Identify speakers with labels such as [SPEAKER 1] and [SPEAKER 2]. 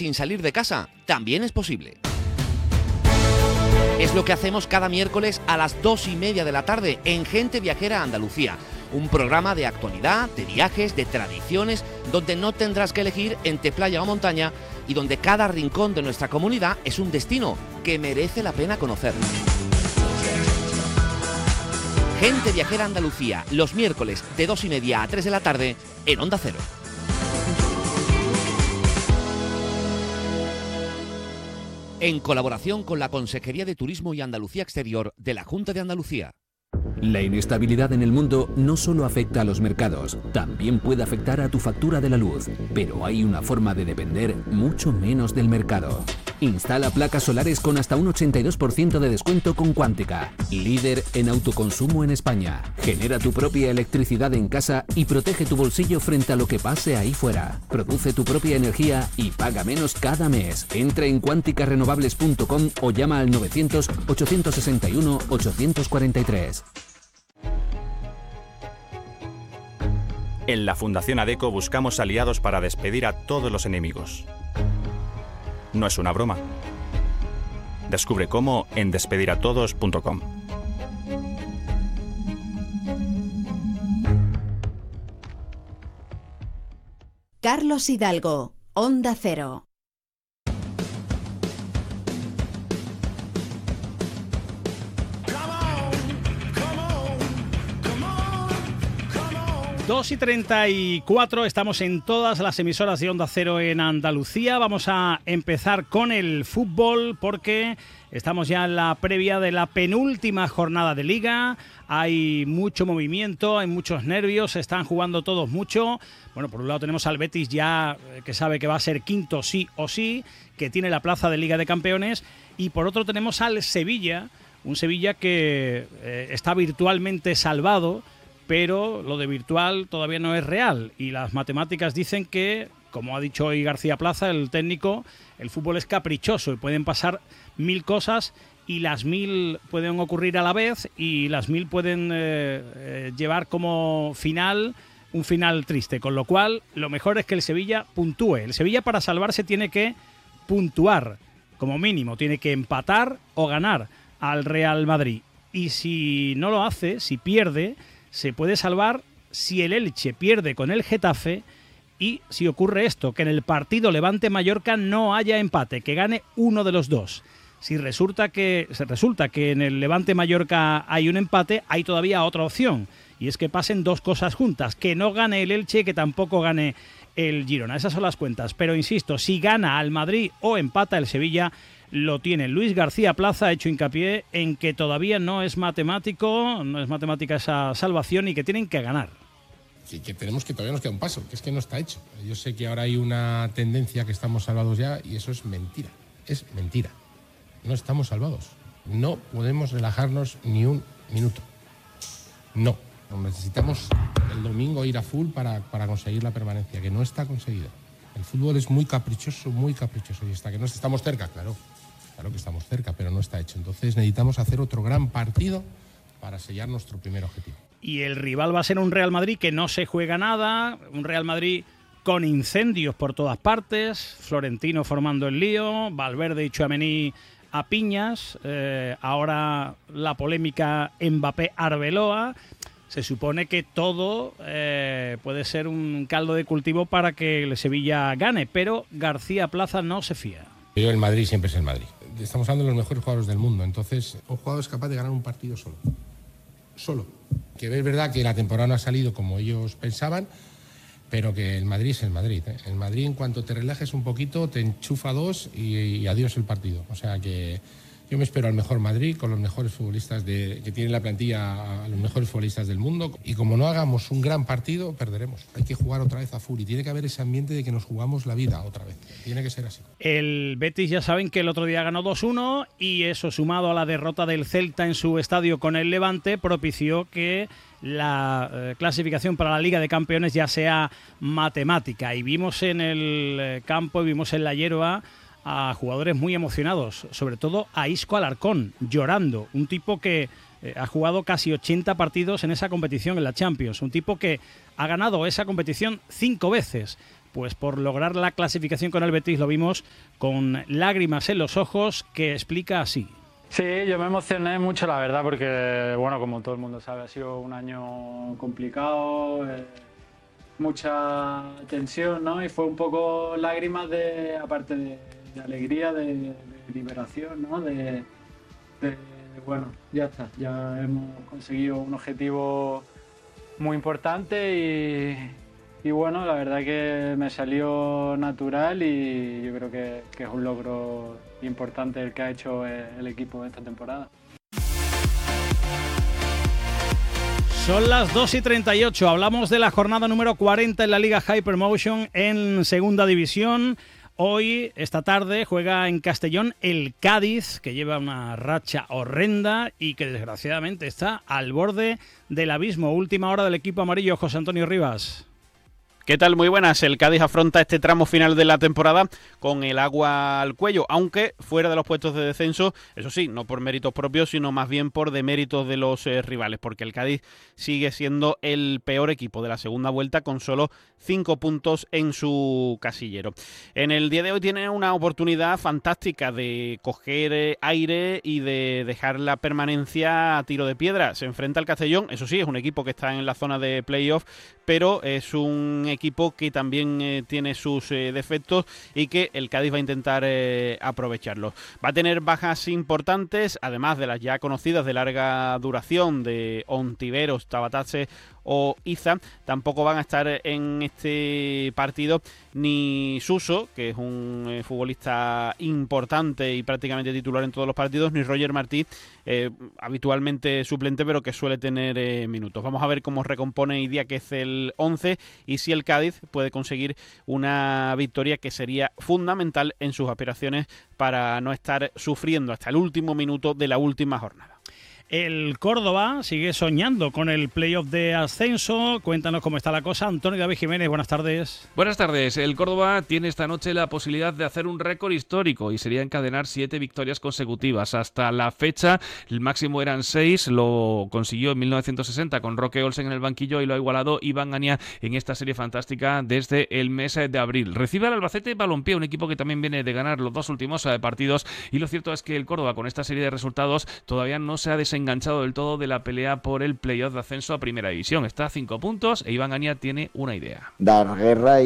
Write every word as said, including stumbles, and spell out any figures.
[SPEAKER 1] sin salir de casa también es posible. Es lo que hacemos cada miércoles a las dos y media de la tarde en Gente Viajera Andalucía, un programa de actualidad, de viajes, de tradiciones, donde no tendrás que elegir entre playa o montaña y donde cada rincón de nuestra comunidad es un destino que merece la pena conocer. Gente Viajera Andalucía, los miércoles de dos y media a tres de la tarde en Onda Cero. En colaboración con la Consejería de Turismo y Andalucía Exterior de la Junta de Andalucía.
[SPEAKER 2] La inestabilidad en el mundo no solo afecta a los mercados, también puede afectar a tu factura de la luz, pero hay una forma de depender mucho menos del mercado. Instala placas solares con hasta un ochenta y dos por ciento de descuento con Quántica, líder en autoconsumo en España. Genera tu propia electricidad en casa y protege tu bolsillo frente a lo que pase ahí fuera. Produce tu propia energía y paga menos cada mes. Entra en cuántica renovables punto com o llama al novecientos, ochocientos sesenta y uno, ochocientos cuarenta y tres.
[SPEAKER 3] En la Fundación ADECO buscamos aliados para despedir a todos los enemigos. No es una broma. Descubre cómo en despedir a todos punto com.
[SPEAKER 4] Carlos Hidalgo, Onda Cero.
[SPEAKER 5] dos y treinta y cuatro, estamos en todas las emisoras de Onda Cero en Andalucía. Vamos a empezar con el fútbol porque estamos ya en la previa de la penúltima jornada de Liga. Hay mucho movimiento, hay muchos nervios, se están jugando todos mucho. Bueno, por un lado tenemos al Betis ya que sabe que va a ser quinto sí o sí, que tiene la plaza de Liga de Campeones. Y por otro tenemos al Sevilla, un Sevilla que eh, está virtualmente salvado, pero lo de virtual todavía no es real y las matemáticas dicen que, como ha dicho hoy García Plaza, el técnico, el fútbol es caprichoso y pueden pasar mil cosas y las mil pueden ocurrir a la vez y las mil pueden eh, eh, llevar como final un final triste, con lo cual lo mejor es que el Sevilla puntúe. El Sevilla para salvarse tiene que puntuar, como mínimo, tiene que empatar o ganar al Real Madrid y si no lo hace, si pierde, se puede salvar si el Elche pierde con el Getafe y si ocurre esto, que en el partido Levante-Mallorca no haya empate, que gane uno de los dos. Si resulta que, se resulta que en el Levante-Mallorca hay un empate, hay todavía otra opción, y es que pasen dos cosas juntas, que no gane el Elche y que tampoco gane el Girona. Esas son las cuentas, pero insisto, si gana al Madrid o empata el Sevilla, lo tiene. Luis García Plaza ha hecho hincapié en que todavía no es matemático, no es matemática esa salvación y que tienen que ganar.
[SPEAKER 6] Sí, que tenemos que todavía nos queda un paso, que es que no está hecho. Yo sé que ahora hay una tendencia que estamos salvados ya y eso es mentira, es mentira. No estamos salvados. No podemos relajarnos ni un minuto. No. Necesitamos el domingo ir a full para, para conseguir la permanencia, que no está conseguida. El fútbol es muy caprichoso, muy caprichoso y hasta que no estamos cerca, claro. Claro que estamos cerca, pero no está hecho. Entonces necesitamos hacer otro gran partido para sellar nuestro primer objetivo.
[SPEAKER 5] Y el rival va a ser un Real Madrid que no se juega nada, un Real Madrid con incendios por todas partes, Florentino formando el lío, Valverde y Tchouaméni a piñas, eh, ahora la polémica Mbappé-Arbeloa. Se supone que todo eh, puede ser un caldo de cultivo para que el Sevilla gane, pero García Plaza no se fía.
[SPEAKER 6] Yo el Madrid siempre es el Madrid. Estamos hablando de los mejores jugadores del mundo, entonces un jugador es capaz de ganar un partido solo. Solo. Que es verdad que la temporada no ha salido como ellos pensaban, pero que el Madrid es el Madrid, ¿eh? El Madrid, en cuanto te relajes un poquito, te enchufa dos y, y adiós el partido. O sea que yo me espero al mejor Madrid con los mejores futbolistas de, que tiene la plantilla, a los mejores futbolistas del mundo. Y como no hagamos un gran partido, perderemos. Hay que jugar otra vez a full y tiene que haber ese ambiente de que nos jugamos la vida otra vez. Tiene que ser así.
[SPEAKER 5] El Betis ya saben que el otro día ganó dos uno y eso, sumado a la derrota del Celta en su estadio con el Levante, propició que la eh, clasificación para la Liga de Campeones ya sea matemática. Y vimos en el eh, campo, vimos en la hierba a jugadores muy emocionados, sobre todo a Isco Alarcón, llorando, un tipo que eh, ha jugado casi ochenta partidos en esa competición en la Champions, un tipo que ha ganado esa competición cinco veces, pues por lograr la clasificación con el Betis, lo vimos con lágrimas en los ojos, que explica así.
[SPEAKER 7] Sí, yo me emocioné mucho, la verdad, porque, bueno, como todo el mundo sabe, ha sido un año complicado, eh, mucha tensión, ¿no? Y fue un poco lágrimas de, aparte de, de alegría, de, de liberación, ¿no? De, de, bueno, ya está, ya hemos conseguido un objetivo muy importante y, y bueno, la verdad que me salió natural y yo creo que, que es un logro importante el que ha hecho el equipo esta temporada.
[SPEAKER 5] Son las dos y treinta y ocho, hablamos de la jornada número cuarenta en la Liga Hypermotion en Segunda División. Hoy, esta tarde, juega en Castellón el Cádiz, que lleva una racha horrenda y que desgraciadamente está al borde del abismo. Última hora del equipo amarillo, José Antonio Rivas.
[SPEAKER 8] ¿Qué tal? Muy buenas. El Cádiz afronta este tramo final de la temporada con el agua al cuello, aunque fuera de los puestos de descenso, eso sí, no por méritos propios, sino más bien por deméritos de los eh, rivales, porque el Cádiz sigue siendo el peor equipo de la segunda vuelta con solo cinco puntos en su casillero. En el día de hoy tiene una oportunidad fantástica de coger eh, aire y de dejar la permanencia a tiro de piedra. Se enfrenta al Castellón, eso sí, es un equipo que está en la zona de playoff, pero es un equipo que también eh, tiene sus eh, defectos y que el Cádiz va a intentar eh, aprovecharlos. Va a tener bajas importantes, además de las ya conocidas de larga duración de Ontiveros, Tabatase o Iza. Tampoco van a estar en este partido ni Suso, que es un eh, futbolista importante y prácticamente titular en todos los partidos, ni Roger Martí, eh, habitualmente suplente, pero que suele tener eh, minutos. Vamos a ver cómo recompone hoy día, que es el once, y si el Cádiz puede conseguir una victoria que sería fundamental en sus aspiraciones para no estar sufriendo hasta el último minuto de la última jornada.
[SPEAKER 5] El Córdoba sigue soñando con el playoff de ascenso. Cuéntanos cómo está la cosa. Antonio David Jiménez, buenas tardes.
[SPEAKER 9] Buenas tardes. El Córdoba tiene esta noche la posibilidad de hacer un récord histórico y sería encadenar siete victorias consecutivas. Hasta la fecha, el máximo eran seis. Lo consiguió en mil novecientos sesenta con Roque Olsen en el banquillo y lo ha igualado Iván Gañá en esta serie fantástica desde el mes de abril. Recibe al Albacete Balompié, un equipo que también viene de ganar los dos últimos partidos, y lo cierto es que el Córdoba, con esta serie de resultados, todavía no se ha desenganchado enganchado del todo de la pelea por el playoff de ascenso a Primera División. Está a cinco puntos e Iván Gañá tiene una idea.
[SPEAKER 10] Dar guerra y